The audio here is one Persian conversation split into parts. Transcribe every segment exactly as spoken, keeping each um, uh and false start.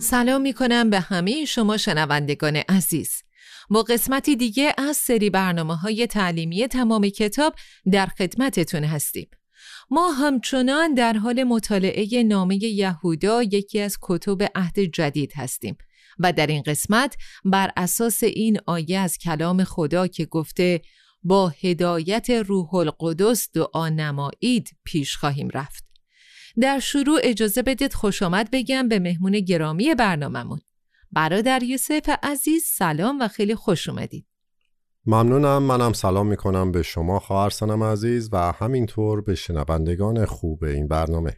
سلام می کنم به همه شما شنوندگان عزیز. با قسمتی دیگه از سری برنامه‌های تعلیمی تمام کتاب در خدمتتون هستیم. ما همچنان در حال مطالعه نامه یهودا، یکی از کتب عهد جدید هستیم و در این قسمت بر اساس این آیه از کلام خدا که گفته با هدایت روح القدس دعا نمایید پیش خواهیم رفت. در شروع اجازه بدید خوش آمد بگم به مهمون گرامی برنامه‌مون. برادر یوسف عزیز سلام و خیلی خوش اومدید. ممنونم. منم سلام میکنم به شما خواهر سنم عزیز و همینطور به شنوندگان خوب این برنامه.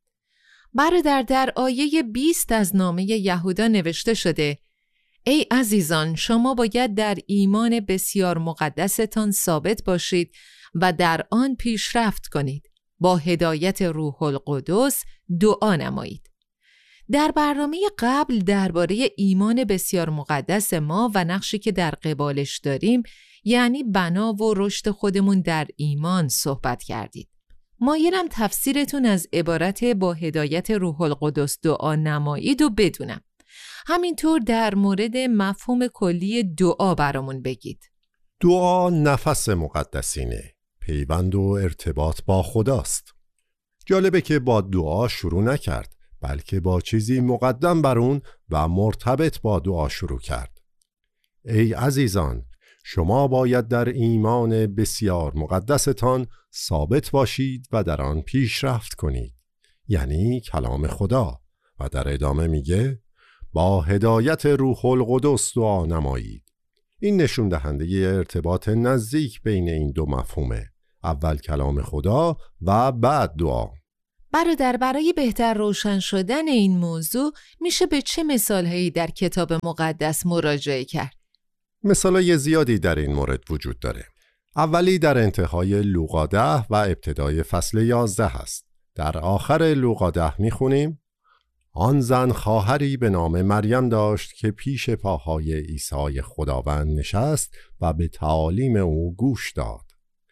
برادر در آیه بیست از نامه یهودا نوشته شده: ای عزیزان، شما باید در ایمان بسیار مقدستان ثابت باشید و در آن پیشرفت کنید. با هدایت روح القدس دعا نمایید. در برنامه قبل درباره ایمان بسیار مقدس ما و نقشی که در قبالش داریم، یعنی بنا و رشد خودمون در ایمان صحبت کردید. مایلم تفسیرتون از عبارت با هدایت روح القدس دعا نمایید و بدونم. همینطور در مورد مفهوم کلی دعا برامون بگید. دعا نفس مقدسینه، پیوند و ارتباط با خداست. جالبه که با دعا شروع نکرد، بلکه با چیزی مقدم بر اون و مرتبط با دعا شروع کرد. ای عزیزان، شما باید در ایمان بسیار مقدستان ثابت باشید و در آن پیشرفت کنید، یعنی کلام خدا. و در ادامه میگه با هدایت روح القدس دعا نمایید. این نشون دهنده ارتباط نزدیک بین این دو مفهومه، اول کلام خدا و بعد دعا. برادر، برای بهتر روشن شدن این موضوع میشه به چه مثالهایی در کتاب مقدس مراجعه کرد؟ مثالای زیادی در این مورد وجود داره. اولی در انتهای لوقا ده و ابتدای فصل یازده هست. در آخر لوقا ده میخونیم: آن زن خواهری به نام مریم داشت که پیش پاهای عیسی خداوند نشست و به تعالیم او گوش داد.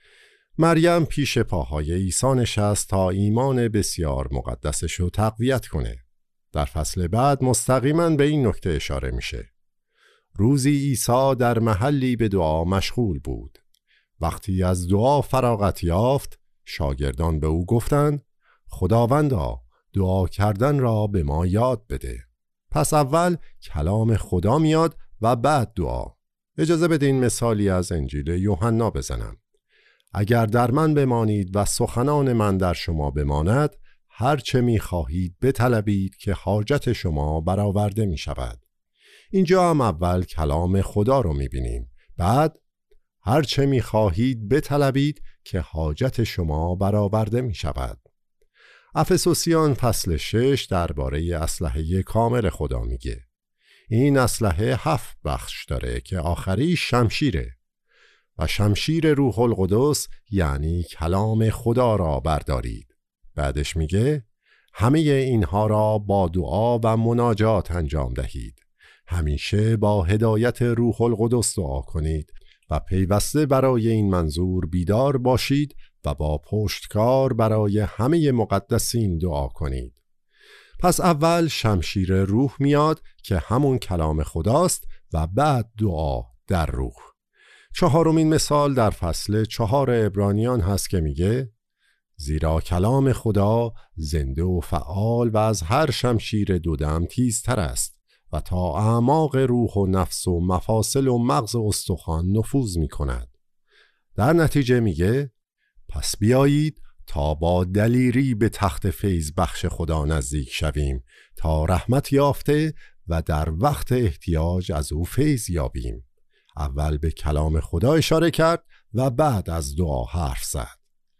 مریم پیش پاهای عیسی نشست تا ایمان بسیار مقدسش رو تقویت کنه. در فصل بعد مستقیما به این نکته اشاره میشه. روزی عیسی در محلی به دعا مشغول بود. وقتی از دعا فراغت یافت، شاگردان به او گفتند: خداوندا، دعا کردن را به ما یاد بده. پس اول کلام خدا میاد و بعد دعا. اجازه بدین مثالی از انجیل یوحنا بزنم. اگر در من بمانید و سخنان من در شما بماند، هر چه می خواهید بطلبید که حاجت شما برآورده می شود. اینجا هم اول کلام خدا رو می بینیم. بعد هر چه می خواهید بطلبید که حاجت شما برآورده می شود. افسوسیان فصل شش درباره اسلحه کامل خدا میگه. این اسلحه هفت بخش داره که آخری شمشیره و شمشیر روح القدس یعنی کلام خدا را بردارید. بعدش میگه همه اینها را با دعا و مناجات انجام دهید. همیشه با هدایت روح القدس دعا کنید و پیوسته برای این منظور بیدار باشید و با پشتکار برای همه مقدسین دعا کنید. پس اول شمشیر روح میاد که همون کلام خداست و بعد دعا در روح. چهارمین مثال در فصل چهار عبرانیان هست که میگه زیرا کلام خدا زنده و فعال و از هر شمشیر دودم تیزتر است و تا اعماق روح و نفس و مفاصل و مغز و استخوان نفوذ می کند. در نتیجه میگه پس بیایید تا با دلیری به تخت فیض بخش خدا نزدیک شویم تا رحمت یافته و در وقت احتیاج از او فیض یابیم. اول به کلام خدا اشاره کرد و بعد از دعا حرف زد.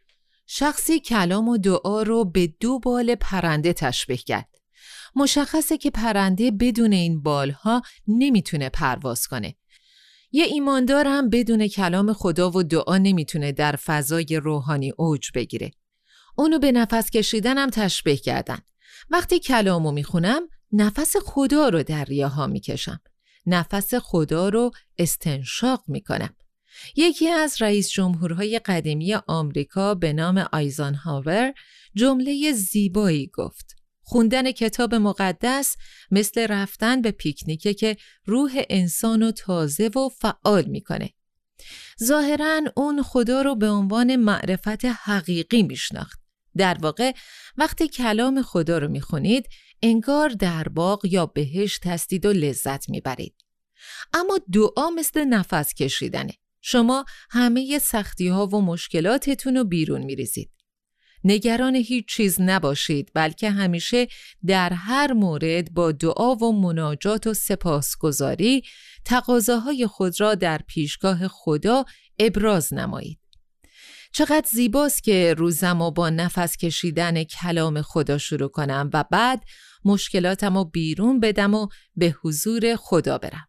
شخصی کلام و دعا رو به دو بال پرنده تشبیه کرد. مشخصه که پرنده بدون این بالها نمیتونه پرواز کنه. یه ایماندار هم بدون کلام خدا و دعا نمیتونه در فضای روحانی اوج بگیره. اونو به نفس کشیدن هم تشبیه کردن. وقتی کلامو میخونم نفس خدا رو در ریاها میکشم. نفس خدا رو استنشاق میکنم. یکی از رئیس جمهورهای قدیمی آمریکا به نام آیزنهاور جمله زیبایی گفت: خوندن کتاب مقدس مثل رفتن به پیکنیکه که روح انسانو تازه و فعال میکنه. ظاهراً اون خدا رو به عنوان معرفت حقیقی میشناخت. در واقع وقتی کلام خدا رو میخونید انگار در باغ یا بهشت هستید و لذت میبرید. اما دعا مثل نفس کشیدنه. شما همه سختی ها و مشکلاتتون رو بیرون میریزید. نگران هیچ چیز نباشید، بلکه همیشه در هر مورد با دعا و مناجات و سپاسگزاری تقاضاهای خود را در پیشگاه خدا ابراز نمایید. چقدر زیباست که روزمو با نفس کشیدن کلام خدا شروع کنم و بعد مشکلاتمو بیرون بدم و به حضور خدا برم.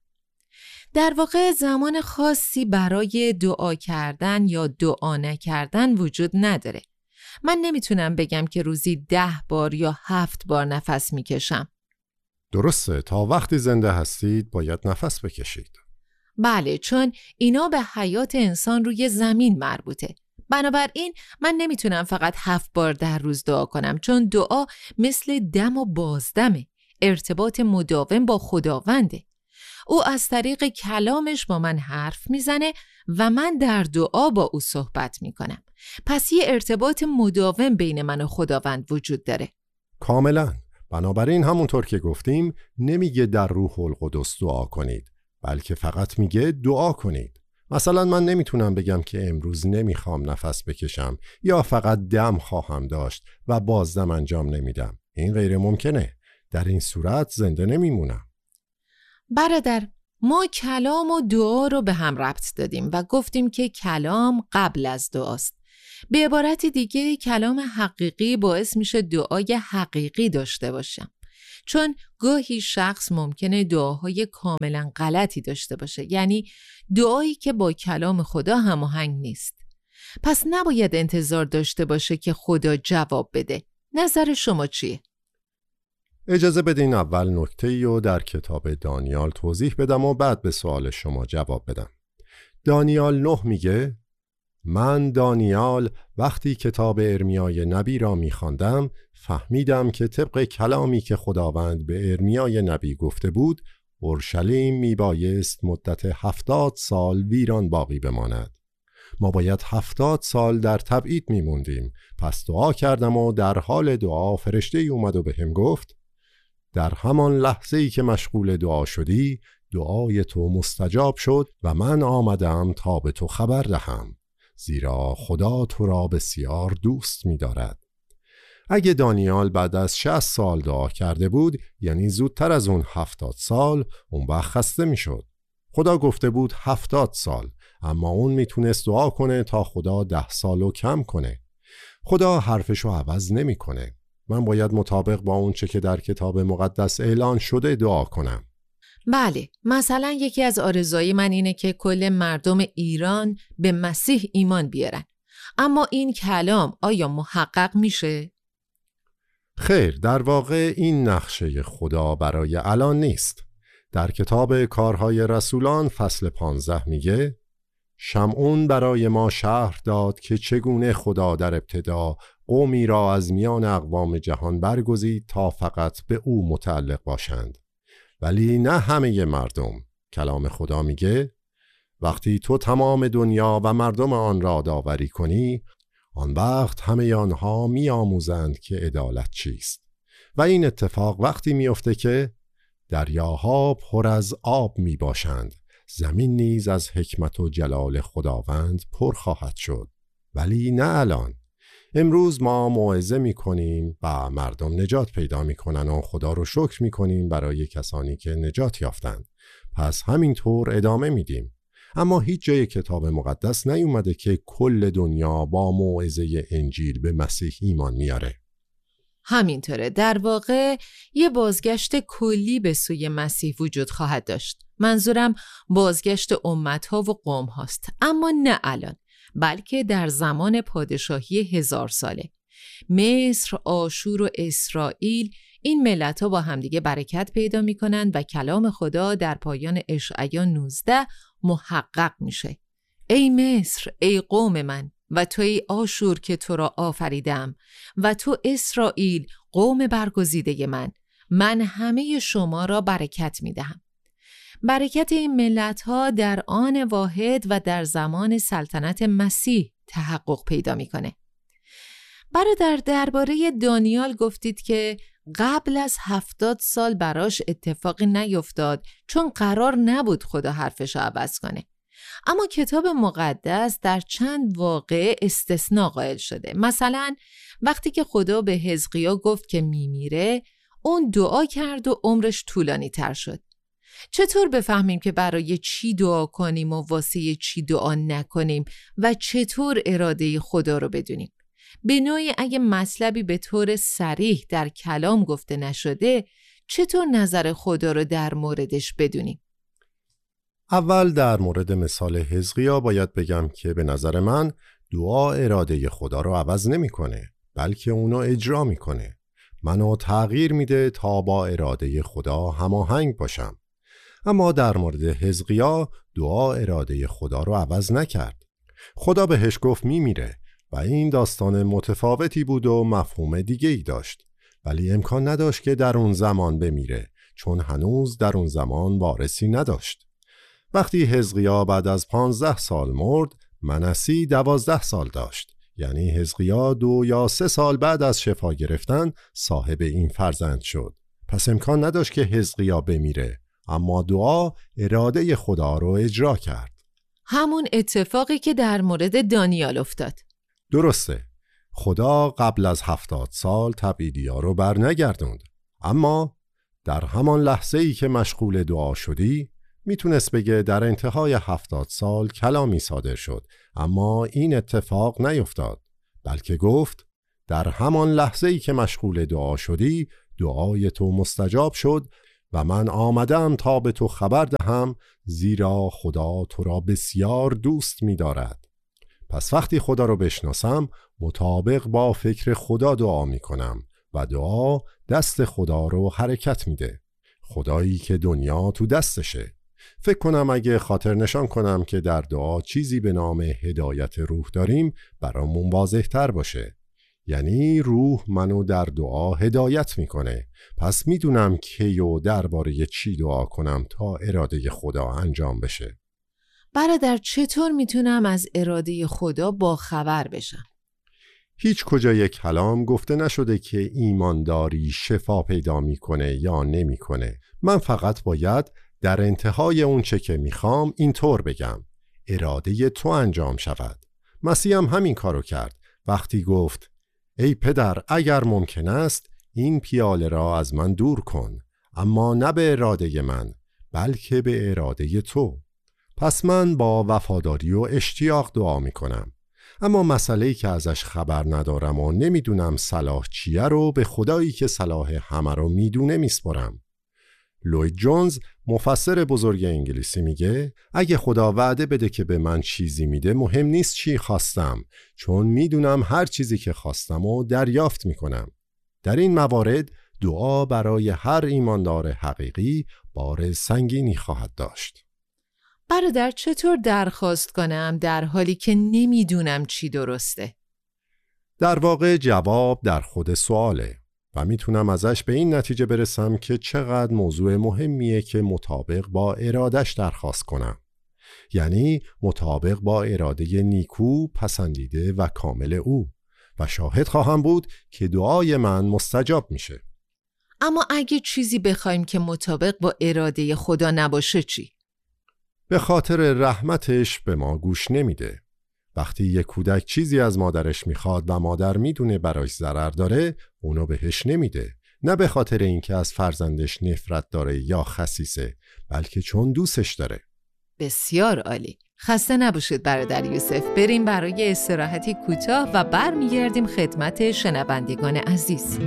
در واقع زمان خاصی برای دعا کردن یا دعا نکردن وجود نداره. من نمیتونم بگم که روزی ده بار یا هفت بار نفس میکشم. درسته، تا وقتی زنده هستید باید نفس بکشید. بله، چون اینا به حیات انسان روی زمین مربوطه. بنابراین من نمیتونم فقط هفت بار در روز دعا کنم، چون دعا مثل دم و بازدمه، ارتباط مداوم با خداونده. او از طریق کلامش با من حرف میزنه و من در دعا با او صحبت میکنم. پس یه ارتباط مداوم بین من و خداوند وجود داره. کاملا. بنابراین همونطور که گفتیم نمیگه در روح القدس دعا کنید، بلکه فقط میگه دعا کنید. مثلا من نمیتونم بگم که امروز نمیخوام نفس بکشم یا فقط دم خواهم داشت و بازدم انجام نمیدم. این غیر ممکنه. در این صورت زنده نمیمونم. برادر، ما کلام و دعا رو به هم ربط دادیم و گفتیم که کلام قبل از دعاست. به عبارت دیگه کلام حقیقی باعث میشه دعای حقیقی داشته باشم، چون گاهی شخص ممکنه دعاهای کاملا غلطی داشته باشه، یعنی دعایی که با کلام خدا هماهنگ نیست. پس نباید انتظار داشته باشه که خدا جواب بده. نظر شما چیه؟ اجازه بدین اول نکته‌ای رو در کتاب دانیال توضیح بدم و بعد به سوال شما جواب بدم. دانیال نه میگه: من دانیال وقتی کتاب ارمیای نبی را می‌خواندم فهمیدم که طبق کلامی که خداوند به ارمیای نبی گفته بود اورشلیم میبایست مدت هفتاد سال ویران باقی بماند. ما باید هفتاد سال در تبعید میموندیم. پس دعا کردم و در حال دعا فرشته‌ای اومد و به هم گفت: در همان لحظه‌ای که مشغول دعا شدی دعای تو مستجاب شد و من آمدم تا به تو خبر دهم، زیرا خدا تو را بسیار دوست می دارد. اگه دانیال بعد از شصت سال دعا کرده بود، یعنی زودتر از اون هفتاد سال، اون وقت خسته می شد. خدا گفته بود هفتاد سال، اما اون می تونست دعا کنه تا خدا ده سالو کم کنه. خدا حرفشو عوض نمی کنه. من باید مطابق با اون چه که در کتاب مقدس اعلان شده دعا کنم. بله، مثلا یکی از آرزوهای من اینه که کل مردم ایران به مسیح ایمان بیارن. اما این کلام آیا محقق میشه؟ خیر، در واقع این نقشه خدا برای الان نیست. در کتاب کارهای رسولان فصل پانزده میگه: شمعون برای ما شرح داد که چگونه خدا در ابتدا قومی را از میان اقوام جهان برگزید تا فقط به او متعلق باشند، ولی نه همه مردم. کلام خدا میگه: وقتی تو تمام دنیا و مردم آن را داوری کنی، آن وقت همه آنها می آموزند که عدالت چیست. و این اتفاق وقتی میفته که دریاها پر از آب می باشند، زمین نیز از حکمت و جلال خداوند پر خواهد شد. ولی نه الان. امروز ما موعظه می کنیم و مردم نجات پیدا می کنن و خدا رو شکر می کنیم برای کسانی که نجات یافتند. پس همینطور ادامه میدیم. اما هیچ جای کتاب مقدس نیومده که کل دنیا با موعظه انجیل به مسیح ایمان میاره. همینطوره. در واقع یه بازگشت کلی به سوی مسیح وجود خواهد داشت. منظورم بازگشت امتها و قوم هاست، اما نه الان، بلکه در زمان پادشاهی هزار ساله. مصر، آشور و اسرائیل، این ملت ها با همدیگه برکت پیدا می کنند و کلام خدا در پایان اشعیا نوزده محقق میشه. ای مصر، ای قوم من، و تو ای آشور که تو را آفریدم و تو اسرائیل قوم برگزیده من، من همه شما را برکت می دهم. برکت این ملت ها در آن واحد و در زمان سلطنت مسیح تحقق پیدا می کنه. برادر، درباره دانیال گفتید که قبل از هفتاد سال براش اتفاقی نیفتاد چون قرار نبود خدا حرفش رو عوض کنه. اما کتاب مقدس در چند واقعه استثناء قائل شده. مثلا وقتی که خدا به حزقیا گفت که میمیره، اون دعا کرد و عمرش طولانی تر شد. چطور بفهمیم که برای چی دعا کنیم و واسه چی دعا نکنیم و چطور اراده خدا رو بدونیم؟ به نوعی اگه مطلبی به طور صریح در کلام گفته نشده، چطور نظر خدا رو در موردش بدونیم؟ اول در مورد مثال حزقیا باید بگم که به نظر من دعا اراده خدا رو عوض نمی‌کنه، بلکه اونو اجرا می‌کنه. منو تغییر میده تا با اراده خدا هماهنگ باشم. اما در مورد حزقیا دعا اراده خدا رو عوض نکرد. خدا بهش گفت میمیره و این داستان متفاوتی بود و مفهوم دیگه ای داشت، ولی امکان نداشت که در اون زمان بمیره چون هنوز در اون زمان وارثی نداشت. وقتی حزقیا بعد از پانزده سال مرد، منسی دوازده سال داشت. یعنی حزقیا دو یا سه سال بعد از شفا گرفتن صاحب این فرزند شد. پس امکان نداشت که حزقیا بمیره، اما دعا اراده خدا رو اجرا کرد. همون اتفاقی که در مورد دانیال افتاد. درسته. خدا قبل از هفتاد سال تبعیدیا رو بر نگردوند، اما در همان لحظه ای که مشغول دعا شدی میتونست بگه در انتهای هفتاد سال کلامی صادر شد، اما این اتفاق نیفتاد، بلکه گفت در همان لحظه ای که مشغول دعا شدی دعای تو مستجاب شد و من آمدم تا به تو خبر دهم، زیرا خدا تو را بسیار دوست می دارد. پس وقتی خدا رو بشناسم مطابق با فکر خدا دعا می کنم و دعا دست خدا رو حرکت میده. خدایی که دنیا تو دستشه. فکر کنم اگه خاطر نشان کنم که در دعا چیزی به نام هدایت روح داریم برامون واضح تر باشه. یعنی روح منو در دعا هدایت میکنه. پس میدونم کی و درباره چی دعا کنم تا اراده خدا انجام بشه. برادر، چطور میتونم از اراده خدا با خبر بشم؟ هیچ کجای کلام گفته نشده که ایمانداری شفا پیدا میکنه یا نمیکنه. من فقط باید در انتهای اون چه که میخوام اینطور بگم: اراده تو انجام شود. مسیح هم همین کارو کرد وقتی گفت ای پدر، اگر ممکن است این پیاله را از من دور کن، اما نه به اراده من بلکه به اراده تو. پس من با وفاداری و اشتیاق دعا میکنم، اما مسئله‌ای که ازش خبر ندارم و نمیدونم صلاح چیه رو به خدایی که صلاح همه رو میدونه میسپرم. لوید جونز، مفسر بزرگ انگلیسی، میگه اگه خدا وعده بده که به من چیزی میده، مهم نیست چی خواستم، چون میدونم هر چیزی که خواستم و دریافت میکنم. در این موارد دعا برای هر ایماندار حقیقی بار سنگینی خواهد داشت. برادر، چطور درخواست کنم در حالی که نمیدونم چی درسته؟ در واقع جواب در خود سواله و میتونم ازش به این نتیجه برسم که چقدر موضوع مهمیه که مطابق با ارادش درخواست کنم. یعنی مطابق با اراده نیکو، پسندیده و کامل او، و شاهد خواهم بود که دعای من مستجاب میشه. اما اگه چیزی بخوایم که مطابق با اراده خدا نباشه چی؟ به خاطر رحمتش به ما گوش نمیده. وقتی یک کودک چیزی از مادرش میخواد و مادر میدونه براش ضرر داره، اونو بهش نمیده. نه به خاطر اینکه از فرزندش نفرت داره یا خسیسه، بلکه چون دوستش داره. بسیار عالی. خسته نباشید برادر یوسف. بریم برای استراحتی کوتاه و برمیگردیم خدمت شنوندگان عزیز.